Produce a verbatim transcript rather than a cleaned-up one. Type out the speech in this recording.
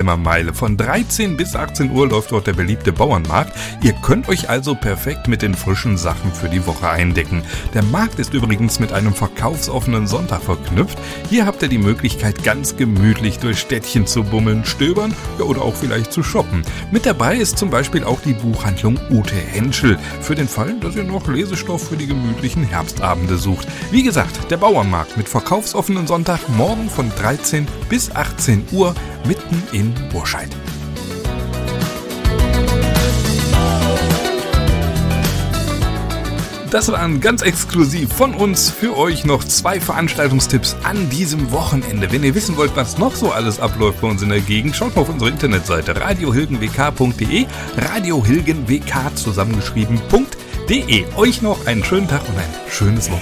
Unternehmermeile. Von dreizehn bis achtzehn Uhr läuft dort der beliebte Bauernmarkt. Ihr könnt euch also perfekt mit den frischen Sachen für die Woche eindecken. Der Markt ist übrigens mit einem verkaufsoffenen Sonntag verknüpft. Hier habt ihr die Möglichkeit, ganz gemütlich durch Städtchen zu bummeln, stöbern ja, oder auch vielleicht zu shoppen. Mit dabei ist zum Beispiel auch die Buchhandlung Ute Henschel, für den Fall, dass ihr noch Lesestoff für die gemütlichen Herbstabende sucht. Wie gesagt, der Bauernmarkt mit verkaufsoffenen Sonntag morgen von dreizehn bis achtzehn Uhr mitten in Burscheid. Das waren ganz exklusiv von uns für euch noch zwei Veranstaltungstipps an diesem Wochenende. Wenn ihr wissen wollt, was noch so alles abläuft bei uns in der Gegend, schaut mal auf unsere Internetseite radio hilgen w k punkt d e, radio hilgen w k zusammengeschrieben.de. Euch noch einen schönen Tag und ein schönes Wochenende.